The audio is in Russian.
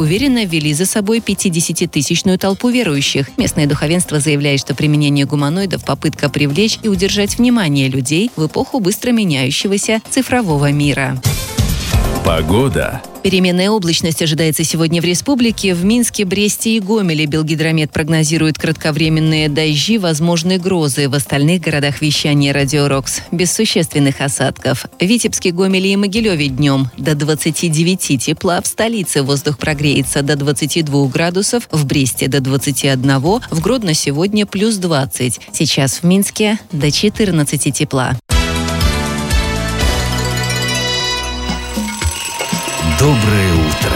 уверенно вели за собой 50-тысячную толпу верующих. Местное духовенство заявляет, что применение гуманоидов – попытка привлечь и удержать внимание людей в эпоху быстро меняющегося цифрового мира. Погода. Переменная облачность ожидается сегодня в республике. В Минске, Бресте и Гомеле Белгидромет прогнозирует кратковременные дожди, возможны грозы. В остальных городах вещания Радио Рокс без существенных осадков. В Витебске, Гомеле и Могилеве днем до 29 тепла. В столице воздух прогреется до 22 градусов. В Бресте до 21. В Гродно сегодня плюс 20. Сейчас в Минске до 14 тепла. Доброе утро!